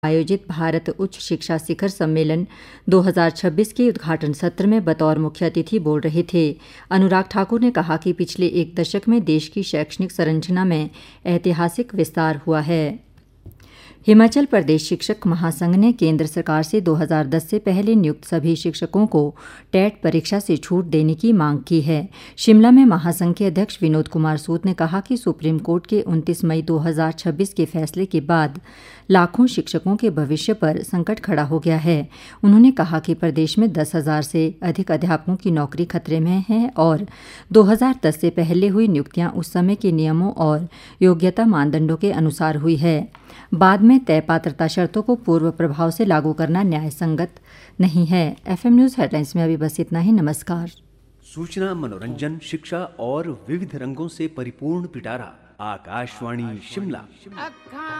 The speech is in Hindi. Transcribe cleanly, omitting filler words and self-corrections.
आयोजित भारत उच्च शिक्षा शिखर सम्मेलन 2026 के उद्घाटन सत्र में बतौर मुख्य अतिथि बोल रहे थे। अनुराग ठाकुर ने कहा कि पिछले एक दशक में देश की शैक्षणिक संरचना में ऐतिहासिक विस्तार हुआ है। हिमाचल प्रदेश शिक्षक महासंघ ने केंद्र सरकार से 2010 से पहले नियुक्त सभी शिक्षकों को टेट परीक्षा से छूट देने की मांग की है। शिमला में महासंघ के अध्यक्ष विनोद कुमार सूद ने कहा कि सुप्रीम कोर्ट के 29 मई 2026 के फैसले के बाद लाखों शिक्षकों के भविष्य पर संकट खड़ा हो गया है। उन्होंने कहा कि प्रदेश में 10,000 से अधिक अध्यापकों की नौकरी खतरे में है और 2010 से पहले हुई नियुक्तियां उस समय के नियमों और योग्यता मानदंडों के अनुसार हुई है। बाद में तय पात्रता शर्तों को पूर्व प्रभाव से लागू करना न्याय संगत नहीं है। FM न्यूज़ हेडलाइंस में अभी बस इतना ही। नमस्कार। सूचना, मनोरंजन, शिक्षा और विविध रंगों से परिपूर्ण पिटारा। आकाशवाणी शिमला।